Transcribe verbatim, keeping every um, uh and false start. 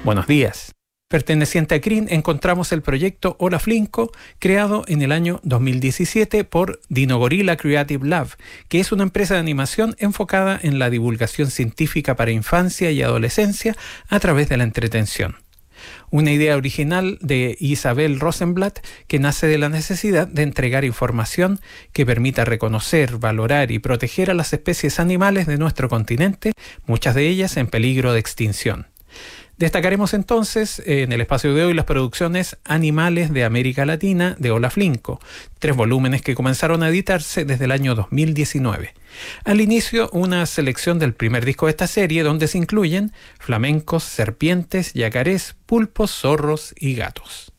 Buenos días. Perteneciente a C R I N, encontramos el proyecto Hola Flinco, creado en el año dos mil diecisiete por Dino Gorilla Creative Lab, que es una empresa de animación enfocada en la divulgación científica para infancia y adolescencia a través de la entretención. Una idea original de Isabel Rosenblatt que nace de la necesidad de entregar información que permita reconocer, valorar y proteger a las especies animales de nuestro continente, muchas de ellas en peligro de extinción. Destacaremos entonces en el espacio de hoy las producciones Animales de América Latina de Hola Flinco, tres volúmenes que comenzaron a editarse desde el año dos mil diecinueve. Al inicio, una selección del primer disco de esta serie donde se incluyen flamencos, serpientes, yacarés, pulpos, zorros y gatos.